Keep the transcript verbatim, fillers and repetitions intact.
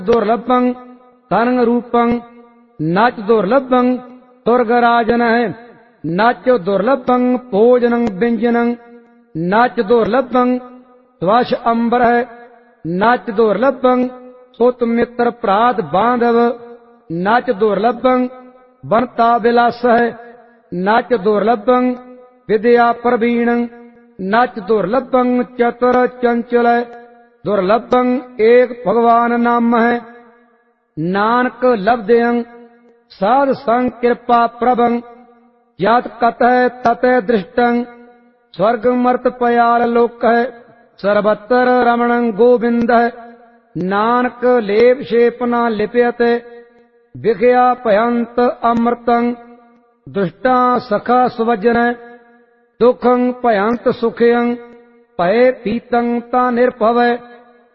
दुर्लभं धनं रूपं नच दुर्लभं दुर्गराजन है नच दुर्लभं भोजनं व्यंजनं नच दुर्लभं ध्वज अंबर है नच दुर्लभं सुत मित्र प्रात बांधव नच दुर्लभं बनता विलास है नच दुर्लभं विद्या प्रवीणं नच दुर्लभं चतुर चंचल है दुर्लभं एक भगवान नाम है नानक लब्धयं साध संग कृपा प्रभं यत कतः ततः दृष्टं स्वर्ग मर्त पयाल लोक है सर्वत्र रमणं गोविंद है नानक लेप शेपना लिप्यते विखया पयंत अमृतं दुष्टा सखा सुवजन दुखं पयंत सुखयं पये पीतं ता निर्भव